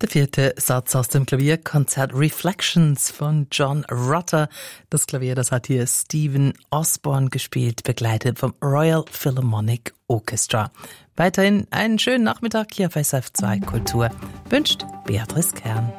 Der 4. Satz aus dem Klavierkonzert Reflections von John Rutter. Das Klavier, das hat hier Stephen Osborne gespielt, begleitet vom Royal Philharmonic Orchestra. Weiterhin einen schönen Nachmittag hier auf SF2 Kultur, wünscht Beatrice Kern.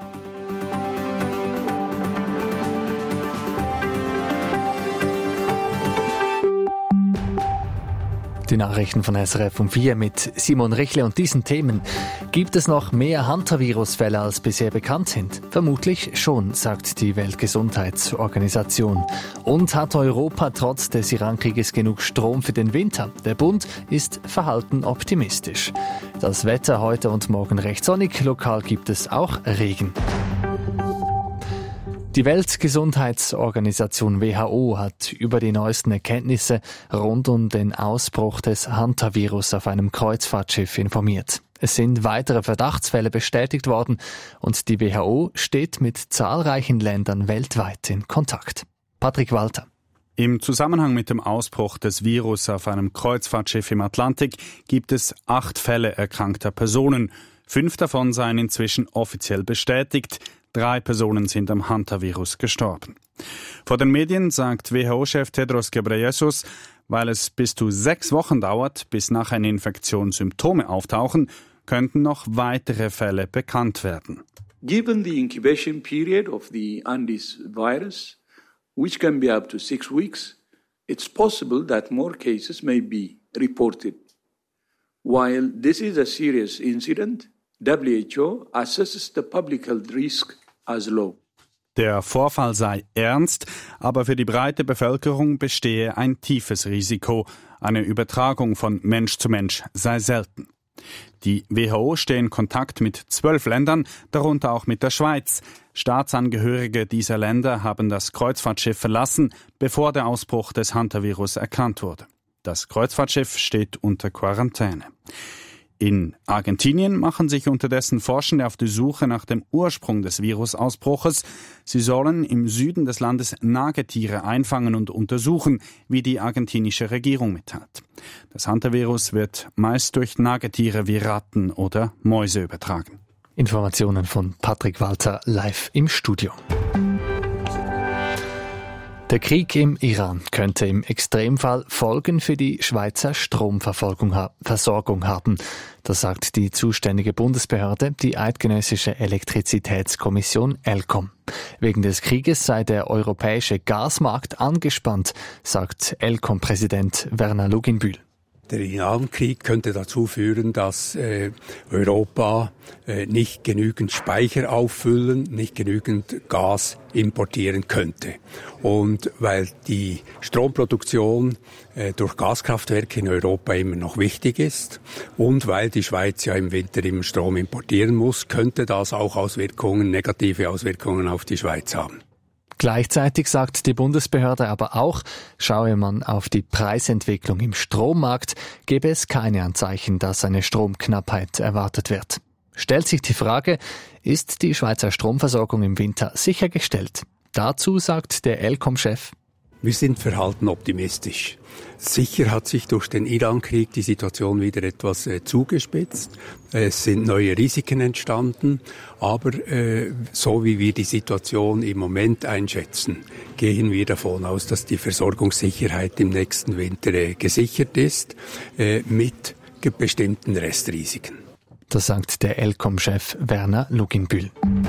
Die Nachrichten von SRF um 4 mit Simon Richle und diesen Themen. Gibt es noch mehr Hantavirus-Fälle, als bisher bekannt sind? Vermutlich schon, sagt die Weltgesundheitsorganisation. Und hat Europa trotz des Iran-Krieges genug Strom für den Winter? Der Bund ist verhalten optimistisch. Das Wetter heute und morgen recht sonnig, lokal gibt es auch Regen. Die Weltgesundheitsorganisation WHO hat über die neuesten Erkenntnisse rund um den Ausbruch des Hantavirus auf einem Kreuzfahrtschiff informiert. Es sind weitere Verdachtsfälle bestätigt worden und die WHO steht mit zahlreichen Ländern weltweit in Kontakt. Patrick Walter. Im Zusammenhang mit dem Ausbruch des Virus auf einem Kreuzfahrtschiff im Atlantik gibt es 8 Fälle erkrankter Personen. 5 davon seien inzwischen offiziell bestätigt. 3 Personen sind am Hantavirus gestorben. Vor den Medien sagt WHO-Chef Tedros Ghebreyesus, weil es bis zu 6 Wochen dauert, bis nach einer Infektion Symptome auftauchen, könnten noch weitere Fälle bekannt werden. Given the incubation period of the Andes virus, which can be up to 6 weeks, it's possible that more cases may be reported. While this is a serious incident, WHO assesses the public health risk as low. Der Vorfall sei ernst, aber für die breite Bevölkerung bestehe ein tiefes Risiko. Eine Übertragung von Mensch zu Mensch sei selten. Die WHO steht in Kontakt mit 12 Ländern, darunter auch mit der Schweiz. Staatsangehörige dieser Länder haben das Kreuzfahrtschiff verlassen, bevor der Ausbruch des Hantavirus erkannt wurde. Das Kreuzfahrtschiff steht unter Quarantäne. In Argentinien machen sich unterdessen Forschende auf die Suche nach dem Ursprung des Virusausbruches. Sie sollen im Süden des Landes Nagetiere einfangen und untersuchen, wie die argentinische Regierung mitteilt. Das Hantavirus wird meist durch Nagetiere wie Ratten oder Mäuse übertragen. Informationen von Patrick Walter live im Studio. Der Krieg im Iran könnte im Extremfall Folgen für die Schweizer Stromversorgung haben. Das sagt die zuständige Bundesbehörde, die Eidgenössische Elektrizitätskommission ElCom. Wegen des Krieges sei der europäische Gasmarkt angespannt, sagt ElCom-Präsident Werner Luginbühl. Der Irankrieg könnte dazu führen, dass Europa nicht genügend Speicher auffüllen, nicht genügend Gas importieren könnte. Und weil die Stromproduktion durch Gaskraftwerke in Europa immer noch wichtig ist und weil die Schweiz ja im Winter immer Strom importieren muss, könnte das auch negative Auswirkungen auf die Schweiz haben. Gleichzeitig sagt die Bundesbehörde aber auch, schaue man auf die Preisentwicklung im Strommarkt, gebe es keine Anzeichen, dass eine Stromknappheit erwartet wird. Stellt sich die Frage, ist die Schweizer Stromversorgung im Winter sichergestellt? Dazu sagt der ElCom-Chef: Wir sind verhalten optimistisch. Sicher hat sich durch den Iran-Krieg die Situation wieder etwas zugespitzt. Es sind neue Risiken entstanden. Aber so wie wir die Situation im Moment einschätzen, gehen wir davon aus, dass die Versorgungssicherheit im nächsten Winter gesichert ist, mit bestimmten Restrisiken. Das sagt der ElCom-Chef Werner Luginbühl.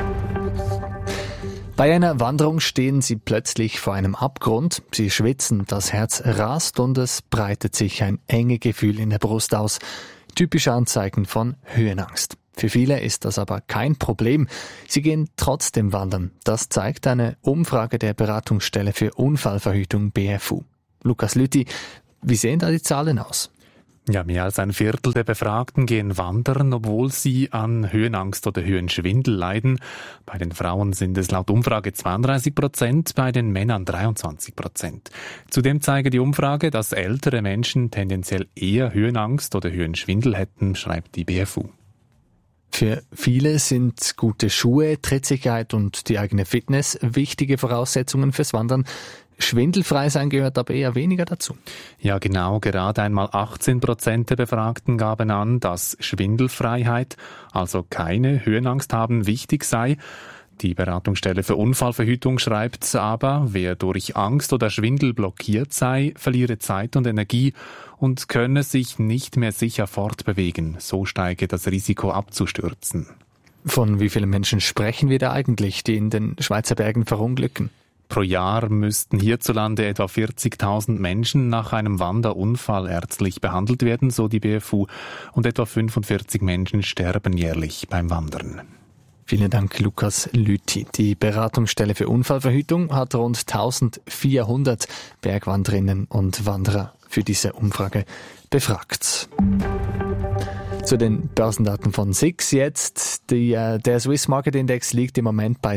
Bei einer Wanderung stehen sie plötzlich vor einem Abgrund, sie schwitzen, das Herz rast und es breitet sich ein enge Gefühl in der Brust aus. Typische Anzeichen von Höhenangst. Für viele ist das aber kein Problem. Sie gehen trotzdem wandern. Das zeigt eine Umfrage der Beratungsstelle für Unfallverhütung BFU. Lukas Lüthi, wie sehen da die Zahlen aus? Ja, mehr als ein Viertel der Befragten gehen wandern, obwohl sie an Höhenangst oder Höhenschwindel leiden. Bei den Frauen sind es laut Umfrage 32%, bei den Männern 23%. Zudem zeige die Umfrage, dass ältere Menschen tendenziell eher Höhenangst oder Höhenschwindel hätten, schreibt die BFU. Für viele sind gute Schuhe, Trittsicherheit und die eigene Fitness wichtige Voraussetzungen fürs Wandern. Schwindelfrei sein gehört aber eher weniger dazu. Ja, genau. Gerade einmal 18% der Befragten gaben an, dass Schwindelfreiheit, also keine Höhenangst haben, wichtig sei. Die Beratungsstelle für Unfallverhütung schreibt aber, wer durch Angst oder Schwindel blockiert sei, verliere Zeit und Energie und könne sich nicht mehr sicher fortbewegen. So steige das Risiko abzustürzen. Von wie vielen Menschen sprechen wir da eigentlich, die in den Schweizer Bergen verunglücken? Pro Jahr müssten hierzulande etwa 40.000 Menschen nach einem Wanderunfall ärztlich behandelt werden, so die BFU, und etwa 45 Menschen sterben jährlich beim Wandern. Vielen Dank, Lukas Lüthi. Die Beratungsstelle für Unfallverhütung hat rund 1400 Bergwanderinnen und Wanderer für diese Umfrage befragt. Zu den Börsendaten von SIX jetzt. Der Swiss Market Index liegt im Moment bei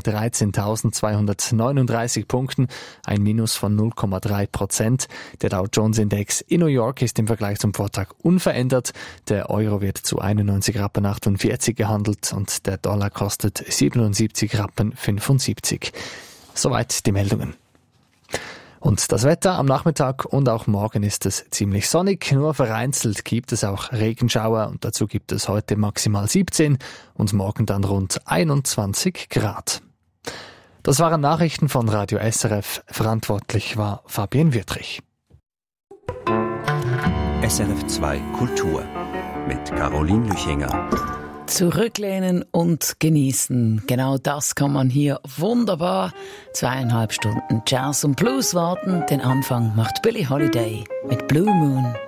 13.239 Punkten, ein Minus von 0,3%. Der Dow Jones Index in New York ist im Vergleich zum Vortag unverändert. Der Euro wird zu 91,48 Rappen gehandelt und der Dollar kostet 77,75 Rappen. Soweit die Meldungen. Und das Wetter am Nachmittag und auch morgen ist es ziemlich sonnig, nur vereinzelt gibt es auch Regenschauer und dazu gibt es heute maximal 17 und morgen dann rund 21 Grad. Das waren Nachrichten von Radio SRF, verantwortlich war Fabienne Wüttrich. SRF 2 Kultur mit Caroline Lüchinger. Zurücklehnen und genießen. Genau das kann man hier wunderbar. 2,5 Stunden Jazz und Blues warten. Den Anfang macht Billie Holiday mit Blue Moon.